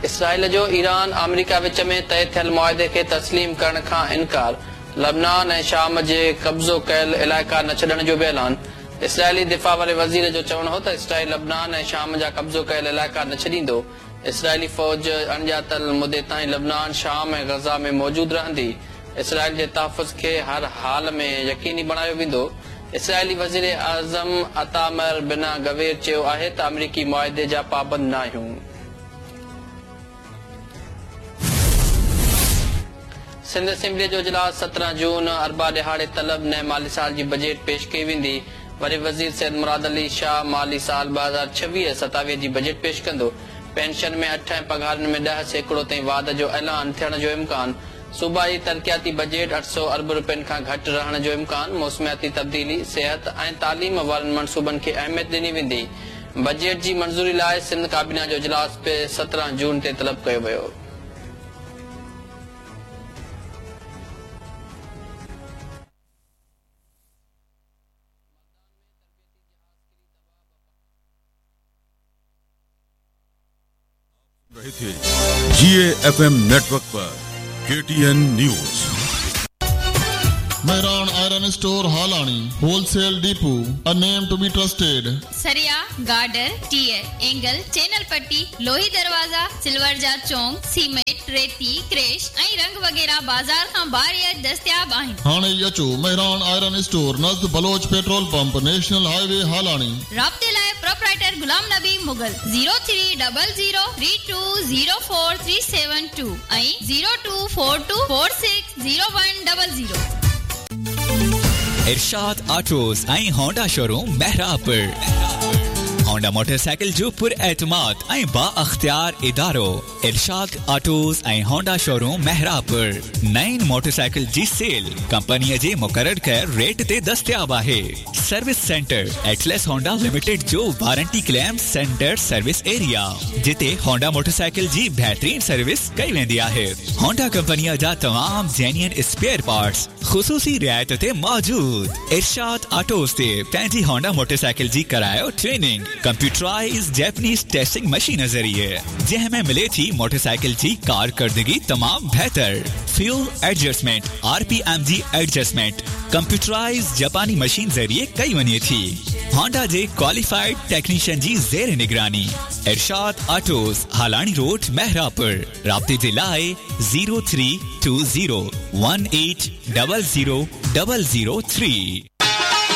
Israel जो Iran America विच में तय थियल मुआहदे खे तस्लीम करण खां इनकार। लबनान ऐं शाम जे कब्ज़ो कयल इलाइक़ा न छॾण जो बि ऐलान। इसराइली दिफ़ा वारे वज़ीर जो चवणु हो त इसराइल लबनान ऐं शाम जा कब्ज़ो कयल इलाइक़ा न छॾींदो। इसराइली फ़ौज अणॼातल मुदे ताईं लबनान, शाम ऐं गज़ा में मौजूद रहंदी। इसराइल जे तहफ़ुज़ खे हर हाल में यकीनी बणायो वेंदो। इसराइली वज़ीर आज़म अतामर बिन गवेर चयो आहे त अमरीकी मुआहदे जा पाबंद न आहियूं। सिंध असेंबली जो इजलास 17 जून अरबा दिहाड़े तलब नए माली साल जी बजट पेश कई वेंदी। वरी वज़ीर सैयद मुराद अली शाह माली साल 2026-27 जी बजट पेश कंदो। पेंशन में 8 ऐं पघारनि में 10% ताईं वाध जो ऐलान थियण जो इम्कान। सूबाई तरक़ियाती बजट 800 अरब रुपयनि खां घटि रहण जो इम्कान। मौसमियाती तब्दीली, सिहत ऐं तालीम वारनि मनसूबनि खे अहमियत ॾिनी वेंदी। बजट जी मंज़ूरी लाइ सिंध काबीना जो इजलास 17 जून ते तलब कयो वियो। रहे थे GAFM नेटवर्क पर KTN news. Mehran Iron Store Halani, Wholesale Depot, a name to be trusted. सरिया, गार्डर, टीयर, एंगल, चैनल पट्टी, लोही दरवाजा, सिल्वर जा चौंक, सीमेंट, रेती, क्रेश ऐं रंग वगैरह बाजार खां ॿाहिरि दस्तियाब आहिनि। हाणे अचो Mehran Iron Store नज़द Bloch petrol pump, national highway हालानी। राब्ते लाइ प्रोप्राइटर गुलाम नबी मुगल 0300320437 ऐं 0242460100। इरशाद ऑटोज ऐं होंडा शोरूम महरापुर। होंडा मोटरसाइकिल जो पुर एतमाद ऐं बा अख्तियार इदारो इरशाद ऑटोज ऐं होंडा शोरूम महरापुर। नईं मोटरसाइकिल जी सेल कंपनीअ जे मुक़रर कयल रेट ते दस्तियाब आहे। Service centre Atlas Honda limited जो warranty claim centre service area, जिते होंडा मोटरसाइकिल जी बेहतरीन सर्विस कई वेंदी आहे। होंडा कंपनीअ जा तमाम जेन्युइन स्पेयर पार्ट्स ख़ुसूसी रियायत ते मौजूद। इरशाद ऑटोज ते पंहिंजी होंडा मोटरसाइकिल जी करायो training computerise Japanese testing machine ज़रिए, जंहिंमें मिले थी मोटरसाइकिल जी कारकर्दगी तमाम बेहतर। Fuel adjustment, RPMG adjustment computerise जापानी मशीन ज़रिए कई वञे थी। होंडा जे क्वालिफाइड टेक्नीशियन जी ज़ेर निगरानी। इरशाद ऑटोज, हालानी रोड, महरापुर। राब्ते जे लाइ 032018000003।